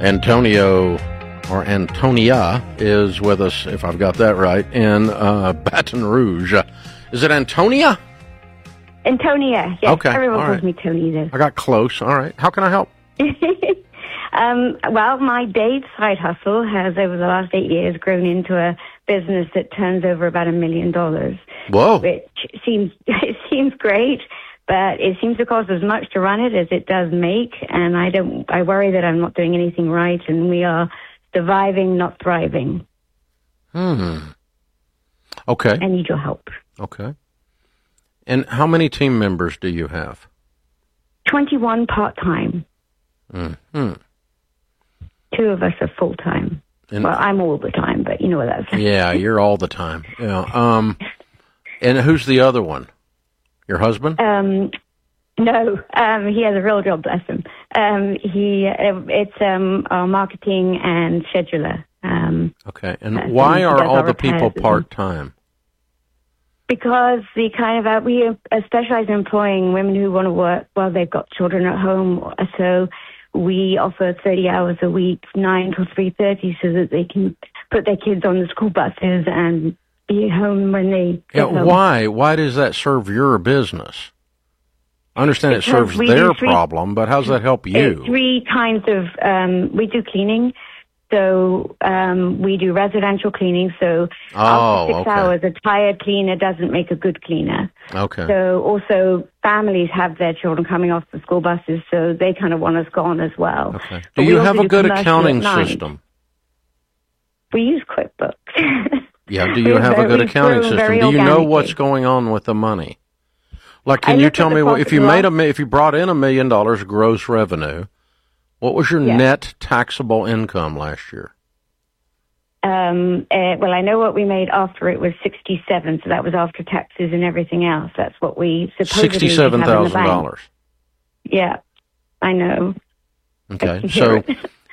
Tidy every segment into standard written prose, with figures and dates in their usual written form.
Antonio, or Antonia, is with us, if I've got that right, in Baton Rouge. Is it Antonia? Antonia, yes. Okay, Everyone all calls right. me Tony, though. I got close. All right. How can I help? Well, my day's side hustle has, over the last 8 years, grown into a business that turns over about $1 million. Whoa. Which seems great, but it seems to cost as much to run it as it does make, and I worry that I'm not doing anything right, and we are surviving, not thriving. Okay. I need your help. Okay. And how many team members do you have? 21 part-time. Mm-hmm. 2 of us are full-time. Well, I'm all the time, but you know what that's like. Yeah, you're all the time. Yeah. And who's the other one? Your husband? No, he has a real job, bless him. It's our marketing and scheduler. Okay. And why are all the people part-time? Because we specialize in employing women who want to work while they've got children at home. So we offer 30 hours a week, 9 till 3:30, so that they can put their kids on the school buses and be home when they get home. Why? Why does that serve your business? I understand it serves their problem, but how does that help you? 3 kinds of, we do cleaning. So we do residential cleaning. So after 6 hours, a tired cleaner doesn't make a good cleaner. Okay. So also families have their children coming off the school buses, so they kind of want us gone as well. Okay. Do you have a good accounting system? We use QuickBooks. Yeah. Do you have a good accounting system? Do you know what's going on with the money? Like, can you tell me if you brought in $1 million gross revenue? What was your net taxable income last year? Well, I know what we made after it was 67, so that was after taxes and everything else. That's what we supposedly $67,000. Yeah, I know. Okay, so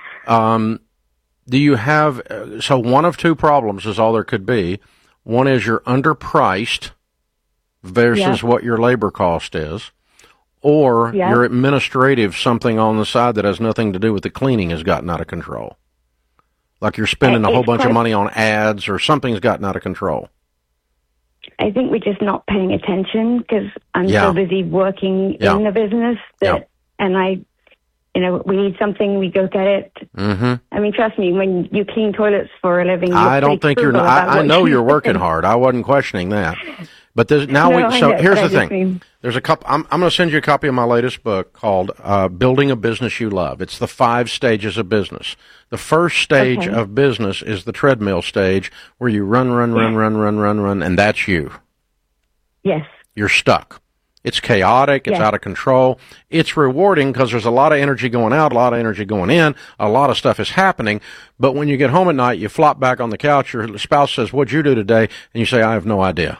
do you have? So one of 2 problems is all there could be. One is you're underpriced versus what your labor cost is. Or your administrative something on the side that has nothing to do with the cleaning has gotten out of control. Like you're spending a whole bunch of money on ads or something's gotten out of control. I think we're just not paying attention because I'm so busy working in the business and we need something, we go get it. Mm-hmm. I mean, trust me, when you clean toilets for a living, I don't think you're not. I know you're working hard. I wasn't questioning that. But here's the thing. There's a couple. I'm going to send you a copy of my latest book called "Building a Business You Love." It's the 5 stages of business. The first stage of business is the treadmill stage, where you run, and that's you. Yes. You're stuck. It's chaotic. It's out of control. It's rewarding because there's a lot of energy going out, a lot of energy going in, a lot of stuff is happening. But when you get home at night, you flop back on the couch. Your spouse says, "What'd you do today?" And you say, "I have no idea."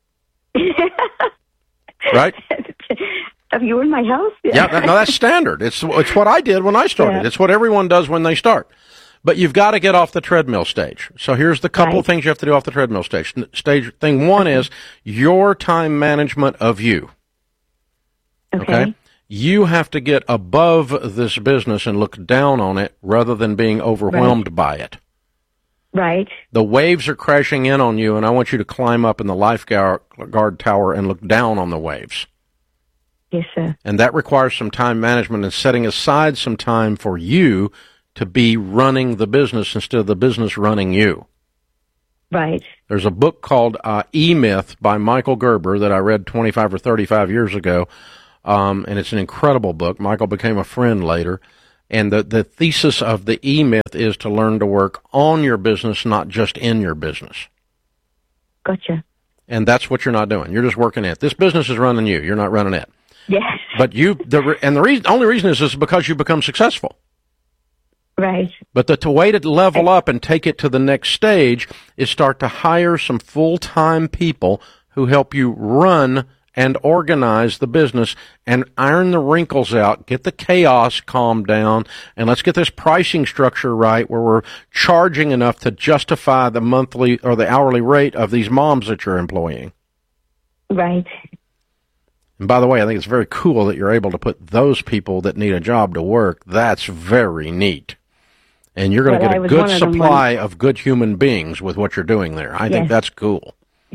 Right? Are you in my house? Yeah, that's standard. It's what I did when I started. It's what everyone does when they start. But you've got to get off the treadmill stage. So here's the couple things you have to do off the treadmill stage. Thing 1 is your time management of you. Okay? You have to get above this business and look down on it rather than being overwhelmed by it. Right. The waves are crashing in on you, and I want you to climb up in the lifeguard tower and look down on the waves. Yes, sir. And that requires some time management and setting aside some time for you to be running the business instead of the business running you. Right. There's a book called E-Myth by Michael Gerber that I read 25 or 35 years ago, and it's an incredible book. Michael became a friend later. And the thesis of the E-Myth is to learn to work on your business, not just in your business. Gotcha. And that's what you're not doing. You're just working it. This business is running you. You're not running it. Yes. But the only reason is because you become successful. Right. But the way to level up and take it to the next stage is start to hire some full-time people who help you run and organize the business and iron the wrinkles out, get the chaos calmed down, and let's get this pricing structure right where we're charging enough to justify the monthly or the hourly rate of these moms that you're employing. Right. And by the way, I think it's very cool that you're able to put those people that need a job to work. That's very neat. And you're going to get a good supply of good human beings with what you're doing there. I think that's cool.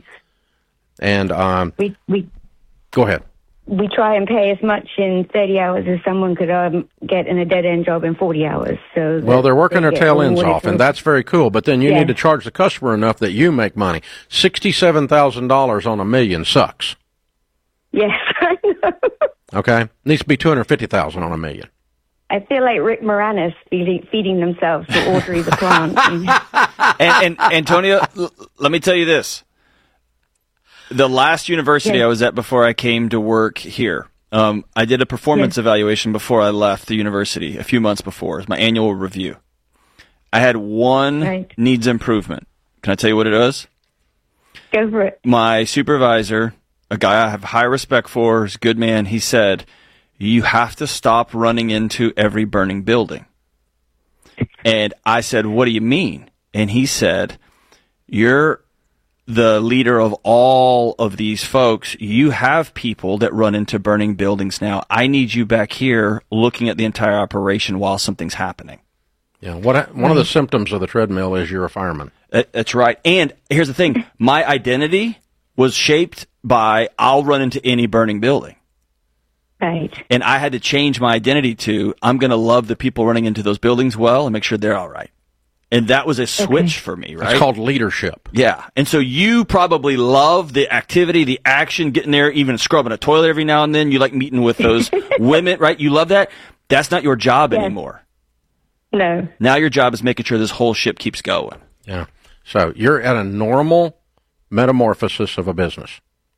And we go ahead. We try and pay as much in 30 hours as someone could get in a dead-end job in 40 hours. So well, they're working their tail ends off, and that's very cool. But then you need to charge the customer enough that you make money. $67,000 on $1 million sucks. Yes, I know. Okay? Needs to be $250,000 on $1 million. I feel like Rick Moranis feeding themselves to Audrey the plant. and Antonio, let me tell you this. The last university I was at before I came to work here, I did a performance evaluation before I left the university a few months before. It was my annual review. I had one needs improvement. Can I tell you what it was? Go for it. My supervisor, a guy I have high respect for, is a good man, he said, you have to stop running into every burning building. And I said, what do you mean? And he said, you're the leader of all of these folks. You have people that run into burning buildings now. I need you back here looking at the entire operation while something's happening. Yeah, one of the symptoms of the treadmill is you're a fireman. That's right. And here's the thing. My identity was shaped by I'll run into any burning building. Right. And I had to change my identity to I'm going to love the people running into those buildings well and make sure they're all right. And that was a switch for me, right? It's called leadership. Yeah. And so you probably love the activity, the action, getting there, even scrubbing a toilet every now and then. You like meeting with those women, right? You love that. That's not your job anymore. No. Now your job is making sure this whole ship keeps going. Yeah. So you're at a normal metamorphosis of a business.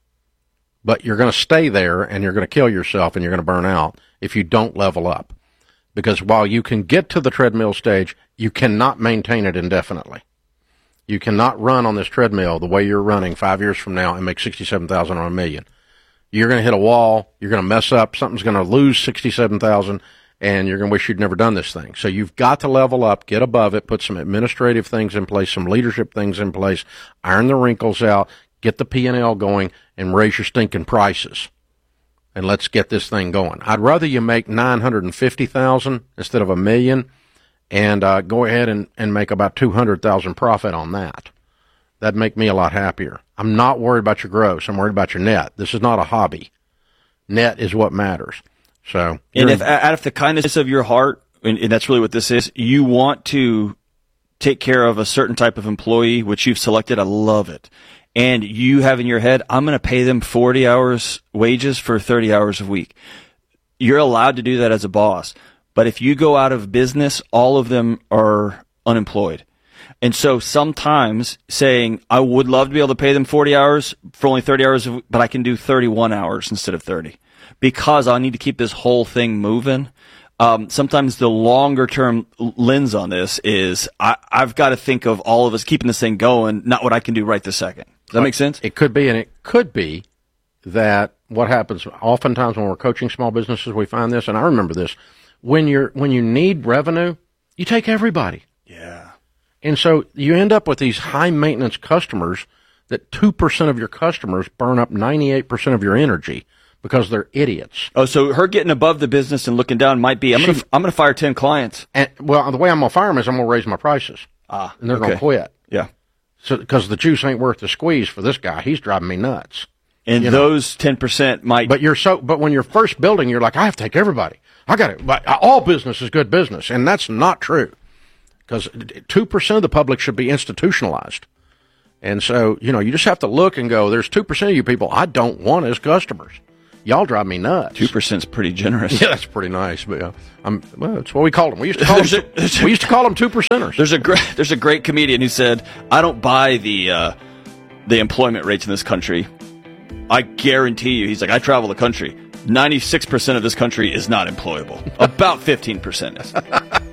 But you're going to stay there and you're going to kill yourself and you're going to burn out if you don't level up. Because while you can get to the treadmill stage, you cannot maintain it indefinitely. You cannot run on this treadmill the way you're running 5 years from now and make $67,000 on $1 million. You're going to hit a wall. You're going to mess up. Something's going to lose $67,000, and you're going to wish you'd never done this thing. So you've got to level up, get above it, put some administrative things in place, some leadership things in place, iron the wrinkles out, get the P&L going, and raise your stinking prices. And let's get this thing going. I'd rather you make $950,000 instead of $1 million, and go ahead and make about $200,000 profit on that. That'd make me a lot happier. I'm not worried about your gross. I'm worried about your net. This is not a hobby. Net is what matters. So, and if out of the kindness of your heart, and that's really what this is, you want to take care of a certain type of employee, which you've selected, I love it. And you have in your head, I'm going to pay them 40 hours wages for 30 hours a week. You're allowed to do that as a boss. But if you go out of business, all of them are unemployed. And so sometimes saying, I would love to be able to pay them 40 hours for only 30 hours, but I can do 31 hours instead of 30 because I need to keep this whole thing moving. Sometimes the longer term lens on this is I've got to think of all of us keeping this thing going, not what I can do right this second. Does that make sense? It could be, and it could be that what happens oftentimes when we're coaching small businesses, we find this, and I remember this, when you need revenue, you take everybody. Yeah. And so you end up with these high maintenance customers that 2% of your customers burn up 98% of your energy because they're idiots. Oh, so her getting above the business and looking down might be, I'm going to fire 10 clients. And, well, the way I'm going to fire them is I'm going to raise my prices. And they're going to quit. Yeah. So, because the juice ain't worth the squeeze for this guy. He's driving me nuts. And those 10% might. But when you're first building, you're like, I have to take everybody. I got it. All business is good business. And that's not true. Because 2% of the public should be institutionalized. And so, you just have to look and go, there's 2% of you people I don't want as customers. Y'all drive me nuts. 2% is pretty generous. Yeah, that's pretty nice. But well, that's what we called them. We used to call them 2%ers. There's a great comedian who said, I don't buy the employment rates in this country. I guarantee you, he's like, I travel the country. 96% of this country is not employable. About 15% is.